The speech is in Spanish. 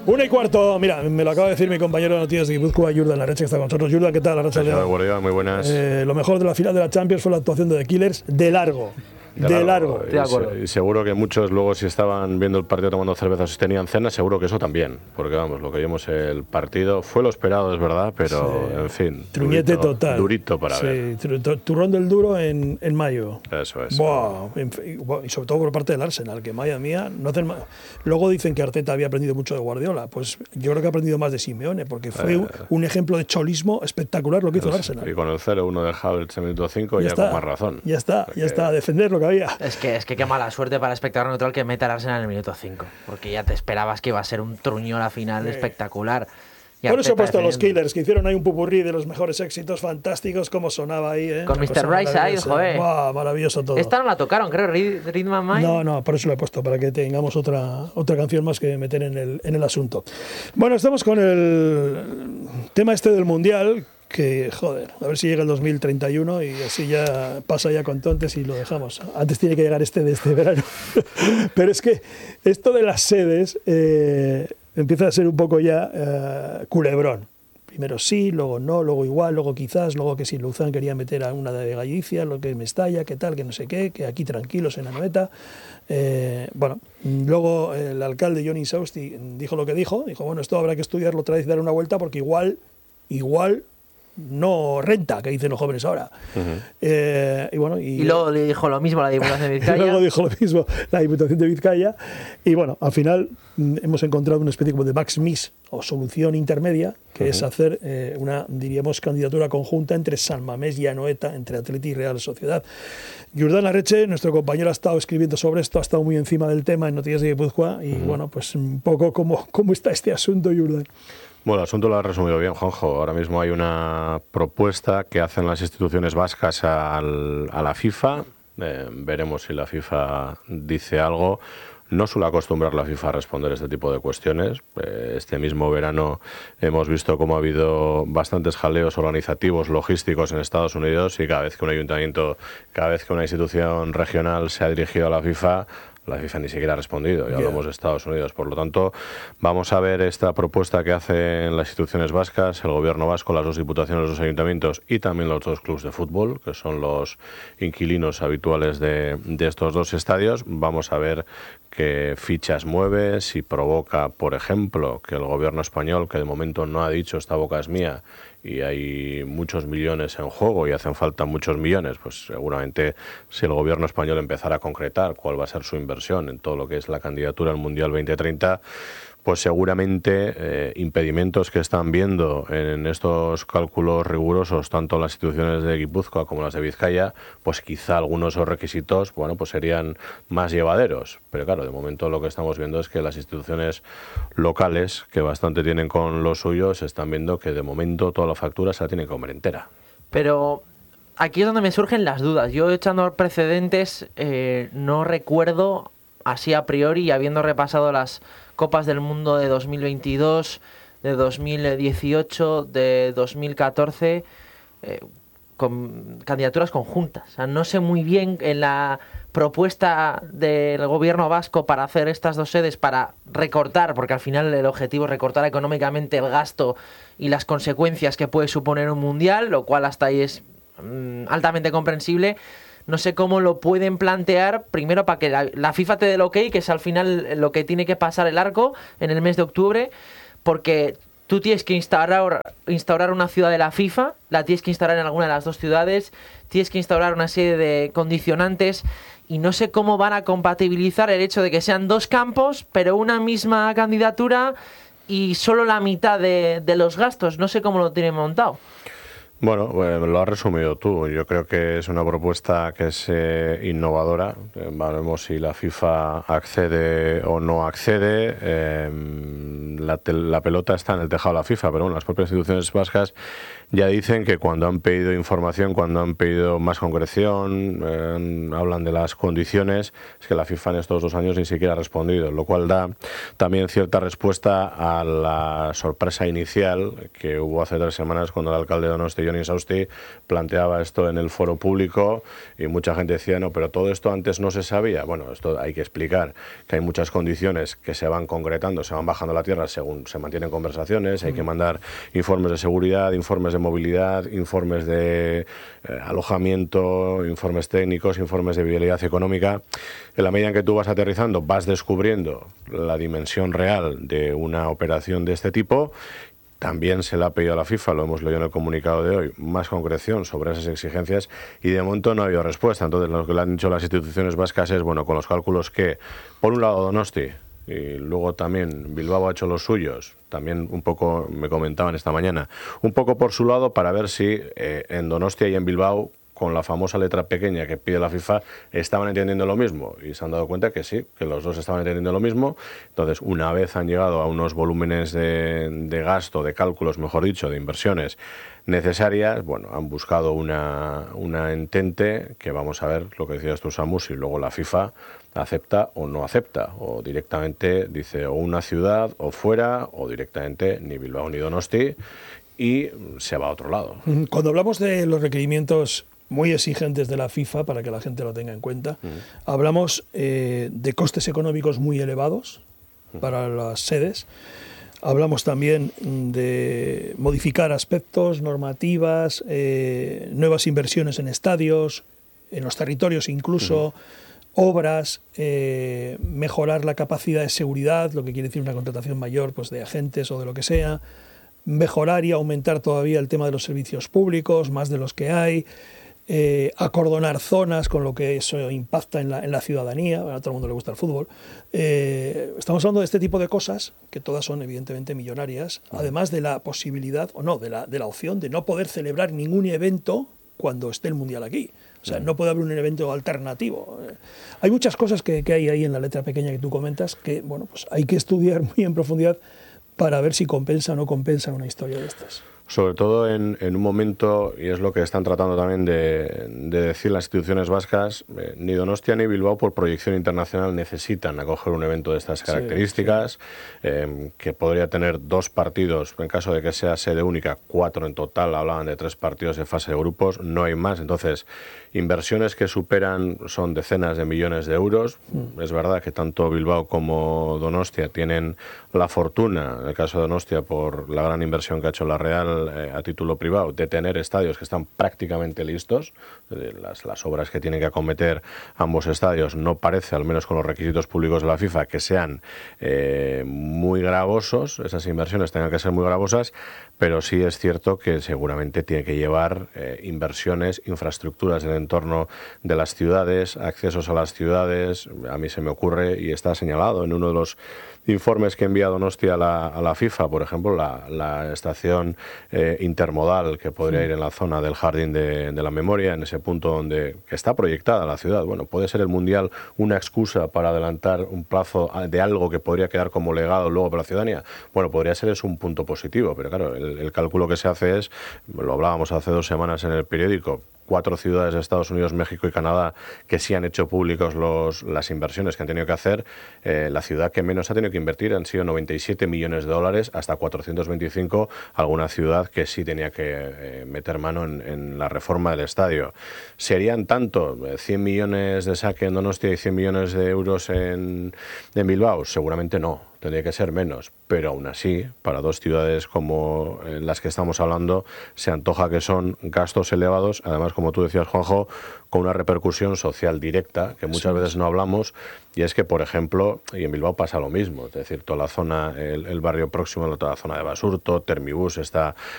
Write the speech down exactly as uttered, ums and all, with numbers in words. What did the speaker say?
Una y cuarto, mira, me lo acaba de decir mi compañero de noticias de Guipúzcoa, Jurdan Larrache, que está con nosotros. Jurdan, ¿qué tal? Larrache, muy buenas. Eh, lo mejor de la final de la Champions fue la actuación de The Killers, de largo. De, de largo. largo. Y, y seguro que muchos luego, si estaban viendo el partido tomando cervezas, si tenían cena, seguro que eso también. Porque vamos, lo que vimos el partido fue lo esperado, es verdad, pero sí. En fin. Truñete durito, total. Durito para sí. ver. Turrón del duro en, en mayo. Eso es. Buah, y sobre todo por parte del Arsenal, que madre mía, no hacen más. Luego dicen que Arteta había aprendido mucho de Guardiola. Pues yo creo que ha aprendido más de Simeone, porque fue eh, un ejemplo de cholismo espectacular lo que hizo el Arsenal. Y con el cero uno de Havertz en minuto cinco, ya, ya con más razón. Ya está, porque... ya está, a defender lo que había. Es que, es que qué mala suerte para el espectador neutral que meta al Arsenal en el minuto cinco, porque ya te esperabas que iba a ser un truño a la final sí. espectacular. Y por eso he puesto a los Killers, que hicieron ahí un pupurrí de los mejores éxitos fantásticos, como sonaba ahí, ¿eh? Con mister Rice ahí, joder. Wow, maravilloso todo. Esta no la tocaron, creo, Rhythm and Mind. No, no, por eso lo he puesto, para que tengamos otra, otra canción más que meter en el, en el asunto. Bueno, estamos con el tema este del Mundial, que, joder, a ver si llega el dos mil treinta y uno y así ya pasa ya con tontes y lo dejamos. Antes tiene que llegar este de este verano. Pero es que esto de las sedes eh, empieza a ser un poco ya eh, culebrón. Primero sí, luego no, luego igual, luego quizás, luego que si Luzán quería meter a una de Galicia, lo que Mestalla, que tal, que no sé qué, que aquí tranquilos en Anoeta. Eh, bueno, luego el alcalde Johnny Sausti dijo lo que dijo, dijo, bueno, esto habrá que estudiarlo otra vez y dar una vuelta porque igual, igual... no renta, que dicen los jóvenes ahora. Uh-huh. eh, y bueno y, y luego le dijo lo mismo la Diputación de Vizcaya. Y luego dijo lo mismo la Diputación de Vizcaya. Y bueno, al final hemos encontrado una especie como de max miss o solución intermedia, que uh-huh. es hacer eh, una, diríamos, candidatura conjunta entre San Mamés y Anoeta, entre Atleti y Real Sociedad. Jurdan Larrache, nuestro compañero, ha estado escribiendo sobre esto, ha estado muy encima del tema en Noticias de Guipúzcoa. Y uh-huh. bueno, pues un poco cómo, cómo está este asunto, Jurdan. Bueno, el asunto lo has resumido bien, Juanjo. Ahora mismo hay una propuesta que hacen las instituciones vascas al, a la FIFA. Eh, veremos si la FIFA dice algo. No suele acostumbrar la FIFA a responder este tipo de cuestiones. Eh, este mismo verano hemos visto cómo ha habido bastantes jaleos organizativos, logísticos en Estados Unidos, y cada vez que un ayuntamiento, cada vez que una institución regional se ha dirigido a la FIFA, la FIFA ni siquiera ha respondido, ya yeah. hablamos de Estados Unidos. Por lo tanto, vamos a ver esta propuesta que hacen las instituciones vascas, el gobierno vasco, las dos diputaciones, los ayuntamientos y también los dos clubes de fútbol, que son los inquilinos habituales de, de estos dos estadios. Vamos a ver qué fichas mueve, si provoca, por ejemplo, que el gobierno español, que de momento no ha dicho esta boca es mía, y hay muchos millones en juego y hacen falta muchos millones, pues seguramente si el gobierno español empezara a concretar cuál va a ser su inversión en todo lo que es la candidatura al Mundial veinte treinta, pues seguramente eh, impedimentos que están viendo en estos cálculos rigurosos, tanto las instituciones de Guipúzcoa como las de Vizcaya, pues quizá algunos de esos requisitos, bueno, pues serían más llevaderos. Pero claro, de momento lo que estamos viendo es que las instituciones locales, que bastante tienen con los suyos, están viendo que de momento toda la factura se la tienen que comer entera. Pero aquí es donde me surgen las dudas. Yo, echando precedentes, eh, no recuerdo así a priori, y habiendo repasado las Copas del Mundo de dos mil veintidós, de dos mil dieciocho, de dos mil catorce, eh, con candidaturas conjuntas. O sea, no sé muy bien en la propuesta del gobierno vasco para hacer estas dos sedes, para recortar, porque al final el objetivo es recortar económicamente el gasto y las consecuencias que puede suponer un mundial, lo cual hasta ahí es mmm, altamente comprensible. No sé cómo lo pueden plantear, primero para que la, la FIFA te dé el ok, que es al final lo que tiene que pasar el arco en el mes de octubre, porque tú tienes que instaurar, instaurar una ciudad de la FIFA, la tienes que instaurar en alguna de las dos ciudades, tienes que instaurar una serie de condicionantes, y no sé cómo van a compatibilizar el hecho de que sean dos campos, pero una misma candidatura y solo la mitad de, de los gastos. No sé cómo lo tienen montado. Bueno, eh, lo has resumido tú. Yo creo que es una propuesta que es eh, innovadora. Eh, veremos si la FIFA accede o no accede. Eh, la, la pelota está en el tejado de la FIFA, pero bueno, las propias instituciones vascas ya dicen que cuando han pedido información, cuando han pedido más concreción, eh, hablan de las condiciones, es que la FIFA en estos dos años ni siquiera ha respondido, lo cual da también cierta respuesta a la sorpresa inicial que hubo hace tres semanas cuando el alcalde de Donosti, Jon Insausti, planteaba esto en el foro público y mucha gente decía, no, pero todo esto antes no se sabía. Bueno, esto hay que explicar, que hay muchas condiciones que se van concretando, se van bajando a la tierra según se mantienen conversaciones, hay que mandar informes de seguridad, informes de movilidad, informes de eh, alojamiento, informes técnicos, informes de viabilidad económica. En la medida en que tú vas aterrizando, vas descubriendo la dimensión real de una operación de este tipo. También se le ha pedido a la FIFA, lo hemos leído en el comunicado de hoy, más concreción sobre esas exigencias y de momento no ha habido respuesta. Entonces lo que le han dicho las instituciones vascas es, bueno, con los cálculos que, por un lado Donosti, y luego también Bilbao ha hecho los suyos, también un poco me comentaban esta mañana, un poco por su lado para ver si eh, en Donostia y en Bilbao, con la famosa letra pequeña que pide la FIFA, estaban entendiendo lo mismo y se han dado cuenta que sí, que los dos estaban entendiendo lo mismo. Entonces, una vez han llegado a unos volúmenes de, de gasto, de cálculos, mejor dicho, de inversiones necesarias, bueno, han buscado una, una entente que vamos a ver lo que decías tú, Samu, si luego la FIFA acepta o no acepta, o directamente dice o una ciudad o fuera, o directamente ni Bilbao ni Donosti y se va a otro lado. Cuando hablamos de los requerimientos muy exigentes de la FIFA, para que la gente lo tenga en cuenta, uh-huh. hablamos eh, de costes económicos muy elevados uh-huh. para las sedes. Hablamos también de modificar aspectos, normativas, eh, nuevas inversiones en estadios, en los territorios incluso, uh-huh. obras, eh, mejorar la capacidad de seguridad, lo que quiere decir una contratación mayor pues, de agentes o de lo que sea, mejorar y aumentar todavía el tema de los servicios públicos, más de los que hay, eh, acordonar zonas, con lo que eso impacta en la, en la ciudadanía. A todo el mundo le gusta el fútbol. Eh, estamos hablando de este tipo de cosas, que todas son evidentemente millonarias, además de la posibilidad, o no, de la, de la opción de no poder celebrar ningún evento cuando esté el Mundial aquí. O sea, no puede haber un evento alternativo. Eh, hay muchas cosas que, que hay ahí en la letra pequeña que tú comentas que, bueno, pues hay que estudiar muy en profundidad para ver si compensa o no compensa una historia de estas. Sobre todo en, en un momento, y es lo que están tratando también de, de decir las instituciones vascas, eh, ni Donostia ni Bilbao por proyección internacional necesitan acoger un evento de estas características, sí, sí. Eh, que podría tener dos partidos, en caso de que sea sede única, cuatro en total, hablaban de tres partidos de fase de grupos, no hay más. Entonces, inversiones que superan son decenas de millones de euros. Mm. Es verdad que tanto Bilbao como Donostia tienen la fortuna, en el caso de Donostia, por la gran inversión que ha hecho la Real eh, a título privado, de tener estadios que están prácticamente listos. Eh, las, las obras que tienen que acometer ambos estadios no parece, al menos con los requisitos públicos de la FIFA, que sean eh, muy gravosos, esas inversiones tengan que ser muy gravosas, pero sí es cierto que seguramente tiene que llevar eh, inversiones, infraestructuras en el entorno de las ciudades, accesos a las ciudades. A mí se me ocurre, y está señalado en uno de los informes que envía Donostia a la, a la FIFA, por ejemplo, la, la estación eh, intermodal que podría sí. ir en la zona del Jardín de, de la Memoria, en ese punto donde que está proyectada la ciudad. Bueno, puede ser el Mundial una excusa para adelantar un plazo de algo que podría quedar como legado luego para la ciudadanía. Bueno, podría ser eso un punto positivo, pero claro, el, el cálculo que se hace es, lo hablábamos hace dos semanas en el periódico, cuatro ciudades de Estados Unidos, México y Canadá que sí han hecho públicos los, las inversiones que han tenido que hacer. Eh, la ciudad que menos ha tenido que invertir han sido noventa y siete millones de dólares, hasta cuatrocientos veinticinco, alguna ciudad que sí tenía que eh, meter mano en, en la reforma del estadio. ¿Serían tanto? ¿cien millones de saque en Donostia y cien millones de euros en, en Bilbao? Seguramente no. Tendría que ser menos, pero aún así, para dos ciudades como las que estamos hablando, se antoja que son gastos elevados, además, como tú decías, Juanjo, con una repercusión social directa, que muchas sí. veces no hablamos, y es que, por ejemplo, y en Bilbao pasa lo mismo, es decir, toda la zona, el, el barrio próximo, toda la zona de Basurto, Termibus está